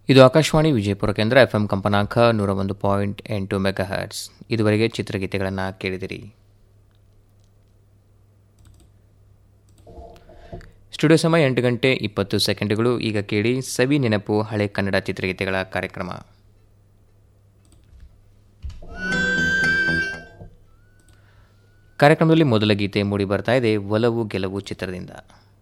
ಇದು ಆಕಾಶವಾಣಿ ವಿಜಯಪುರ ಕೇಂದ್ರ ಎಫ್ಎಂ ಕಂಪನಾಂಕ 101.8 ಮೆಗಾ ಹರ್ಟ್ಸ್. ಇದುವರೆಗೆ ಚಿತ್ರಗೀತೆಗಳನ್ನು ಕೇಳಿದಿರಿ. ಸ್ಟುಡಿಯೋ ಸಮಯ 8 ಗಂಟೆ 20 ಸೆಕೆಂಡುಗಳು. ಈಗ ಕೇಳಿ ಸವಿ ನೆನಪು ಹಳೆ ಕನ್ನಡ ಚಿತ್ರಗೀತೆಗಳ ಕಾರ್ಯಕ್ರಮ. ಕಾರ್ಯಕ್ರಮದಲ್ಲಿ ಮೊದಲ ಗೀತೆ ಮೂಡಿ ಬರ್ತಾ ಇದೆ ಒಲವು ಗೆಲುವು ಚಿತ್ರದಿಂದ.